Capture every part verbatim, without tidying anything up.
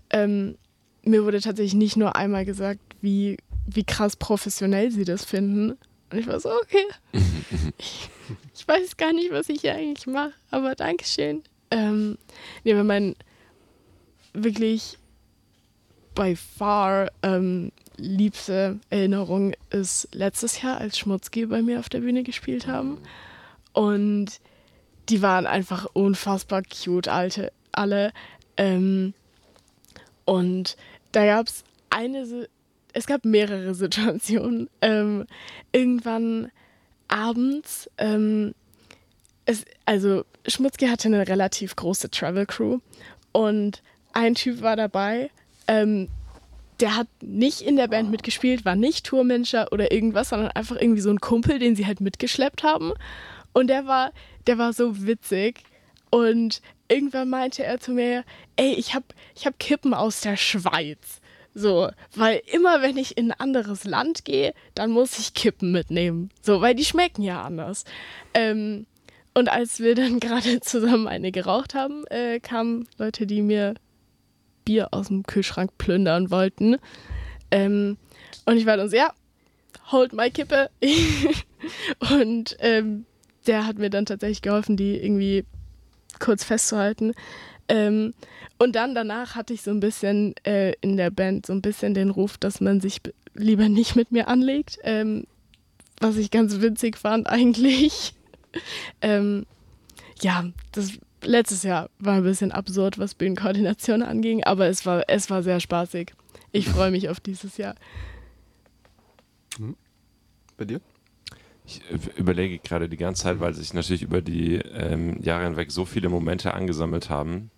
ähm, mir wurde tatsächlich nicht nur einmal gesagt, wie, wie krass professionell sie das finden. Und ich war so, okay, ich, ich weiß gar nicht, was ich hier eigentlich mache, aber Dankeschön. Ähm, nee, aber mein wirklich by far ähm, liebste Erinnerung ist letztes Jahr, als Schmutzki bei mir auf der Bühne gespielt haben. Und die waren einfach unfassbar cute, alte, alle. Ähm, und da gab es eine, es gab mehrere Situationen. Ähm, irgendwann abends, ähm, es, also Schmutzki hatte eine relativ große Travel Crew und ein Typ war dabei, ähm, der hat nicht in der Band mitgespielt, war nicht Tourmanager oder irgendwas, sondern einfach irgendwie so ein Kumpel, den sie halt mitgeschleppt haben. Und der war, der war so witzig. Und irgendwann meinte er zu mir, ey, ich hab, ich hab Kippen aus der Schweiz. So, weil immer wenn ich in ein anderes Land gehe, dann muss ich Kippen mitnehmen. So, weil die schmecken ja anders. Ähm, und als wir dann gerade zusammen eine geraucht haben, äh, kamen Leute, die mir Bier aus dem Kühlschrank plündern wollten. Ähm, und ich war dann so, ja, hold my Kippe. Und ähm, der hat mir dann tatsächlich geholfen, die irgendwie kurz festzuhalten. Ähm, und dann danach hatte ich so ein bisschen äh, in der Band so ein bisschen den Ruf, dass man sich b- lieber nicht mit mir anlegt, ähm, was ich ganz witzig fand eigentlich. ähm, ja, das letztes Jahr war ein bisschen absurd, was Bühnenkoordination anging, aber es war, es war sehr spaßig. Ich freue mich auf dieses Jahr. Mhm. Bei dir? Ich überlege gerade die ganze Zeit, weil sich natürlich über die ähm, Jahre hinweg so viele Momente angesammelt haben,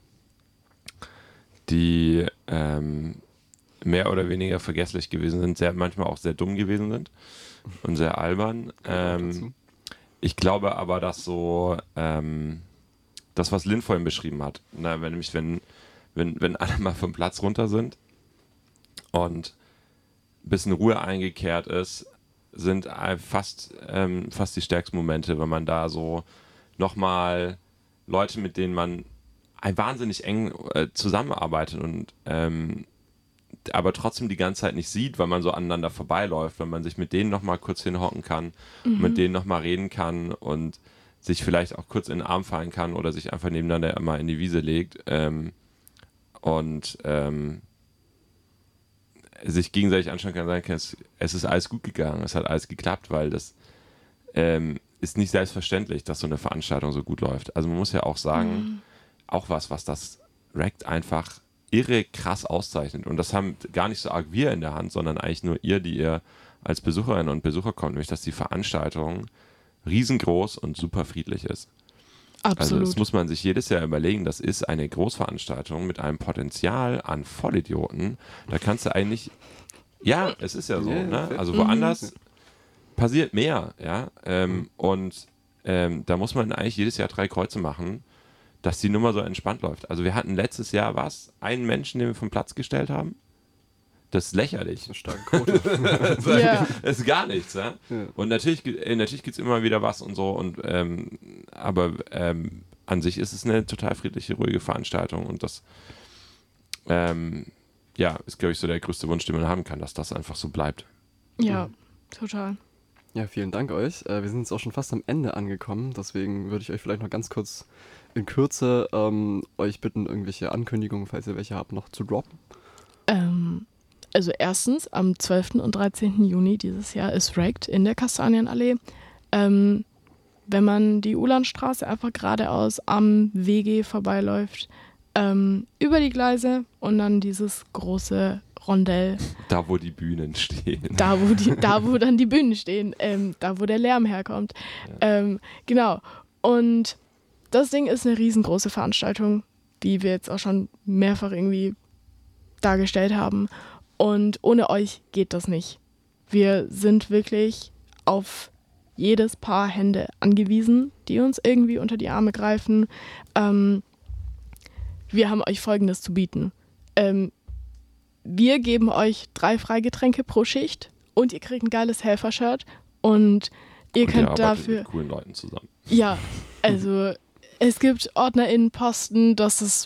die ähm, mehr oder weniger vergesslich gewesen sind, sehr, manchmal auch sehr dumm gewesen sind und sehr albern. Ähm, ich glaube aber, dass so ähm, das, was Lynn vorhin beschrieben hat, na, wenn, nämlich wenn, wenn, wenn alle mal vom Platz runter sind und ein bisschen Ruhe eingekehrt ist, sind fast, ähm, fast die stärksten Momente, wenn man da so nochmal Leute, mit denen man ein wahnsinnig eng äh, zusammenarbeitet und ähm, aber trotzdem die ganze Zeit nicht sieht, weil man so aneinander vorbeiläuft, wenn man sich mit denen nochmal kurz hinhocken kann, mhm. mit denen nochmal reden kann und sich vielleicht auch kurz in den Arm fallen kann oder sich einfach nebeneinander immer in die Wiese legt ähm, und ähm, sich gegenseitig anschauen kann, sagen kann, es, es ist alles gut gegangen, es hat alles geklappt, weil das ähm, ist nicht selbstverständlich, dass so eine Veranstaltung so gut läuft. Also man muss ja auch sagen, mhm. auch was, was das Rekt einfach irre krass auszeichnet. Und das haben gar nicht so arg wir in der Hand, sondern eigentlich nur ihr, die ihr als Besucherinnen und Besucher kommt, nämlich dass die Veranstaltung riesengroß und super friedlich ist. Absolut. Also das muss man sich jedes Jahr überlegen, das ist eine Großveranstaltung mit einem Potenzial an Vollidioten. Da kannst du eigentlich, ja, es ist ja so, yeah, ne? Also woanders mhm. passiert mehr, ja. Ähm, mhm. Und ähm, da muss man eigentlich jedes Jahr drei Kreuze machen, dass die Nummer so entspannt läuft. Also wir hatten letztes Jahr was, einen Menschen, den wir vom Platz gestellt haben. Das ist lächerlich. Das ist eine starke Quote. das, yeah. das ist gar nichts. Ja? Ja. Und natürlich, natürlich gibt es immer wieder was und so. Und, ähm, aber ähm, an sich ist es eine total friedliche, ruhige Veranstaltung. Und das ähm, ja, ist, glaube ich, so der größte Wunsch, den man haben kann, dass das einfach so bleibt. Ja, mhm. total. Ja, vielen Dank euch. Äh, wir sind jetzt auch schon fast am Ende angekommen. Deswegen würde ich euch vielleicht noch ganz kurz in Kürze ähm, euch bitten, irgendwelche Ankündigungen, falls ihr welche habt, noch zu droppen. Ähm... Also erstens, am zwölften und dreizehnten Juni dieses Jahr ist Rekt in der Kastanienallee. Ähm, wenn man die Ulanstraße einfach geradeaus am W G vorbeiläuft, ähm, über die Gleise und dann dieses große Rondell. Da, wo die Bühnen stehen. Da, wo, die, da, wo dann die Bühnen stehen, ähm, da, wo der Lärm herkommt. Ja. Ähm, genau. Und das Ding ist eine riesengroße Veranstaltung, wie wir jetzt auch schon mehrfach irgendwie dargestellt haben. Und ohne euch geht das nicht. Wir sind wirklich auf jedes Paar Hände angewiesen, die uns irgendwie unter die Arme greifen. Ähm, wir haben euch Folgendes zu bieten. Ähm, wir geben euch drei Freigetränke pro Schicht und ihr kriegt ein geiles Helfer-Shirt und ihr und könnt ihr dafür... mit coolen Leuten zusammen. Ja, also es gibt OrdnerInnenposten, das ist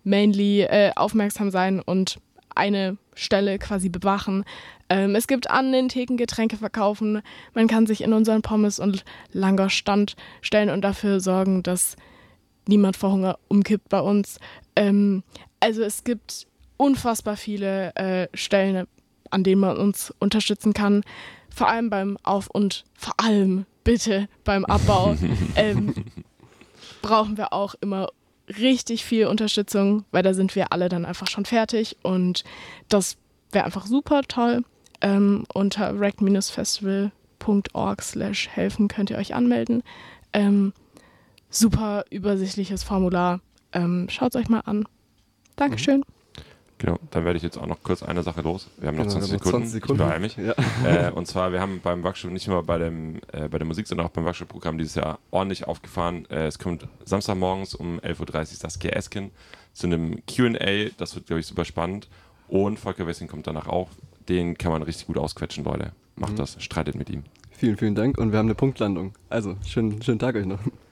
mainly äh, aufmerksam sein und eine Stelle quasi bewachen. Ähm, es gibt an den Theken Getränke verkaufen. Man kann sich in unseren Pommes- und Langosch-Stand stellen und dafür sorgen, dass niemand vor Hunger umkippt bei uns. Ähm, also es gibt unfassbar viele äh, Stellen, an denen man uns unterstützen kann. Vor allem beim Auf- und vor allem bitte beim Abbau ähm, brauchen wir auch immer richtig viel Unterstützung, weil da sind wir alle dann einfach schon fertig und das wäre einfach super toll. Ähm, unter rec festival punkt org slash helfen könnt ihr euch anmelden. Ähm, super übersichtliches Formular. Ähm, Schaut es euch mal an. Dankeschön. Genau, dann werde ich jetzt auch noch kurz eine Sache los. Wir haben noch Genau, zwanzig wir haben noch Sekunden. zwanzig Sekunden. Ich beeile mich. Ja. Äh, und zwar, wir haben beim Workshop nicht nur bei, dem, äh, bei der Musik, sondern auch beim Workshop-Programm dieses Jahr ordentlich aufgefahren. Äh, es kommt Samstagmorgens um elf Uhr dreißig Saskia Esken zu einem Q und A. Das wird, glaube ich, super spannend. Und Volker Wessing kommt danach auch. Den kann man richtig gut ausquetschen, Leute. Macht Mhm. das, streitet mit ihm. Vielen, vielen Dank und wir haben eine Punktlandung. Also, schönen, schönen Tag euch noch.